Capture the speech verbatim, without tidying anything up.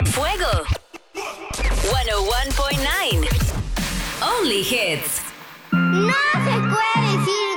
Fuego ciento uno punto nueve. Only hits. No se puede decir